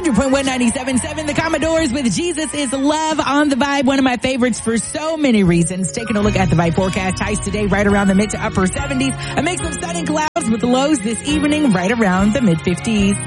100.1 97.7. The Commodores with Jesus is Love on the Vibe. One of my favorites for so many reasons. Taking a look at the Vibe forecast. Highs today right around the mid to upper 70s. A mix of sun and clouds with lows this evening right around the mid 50s.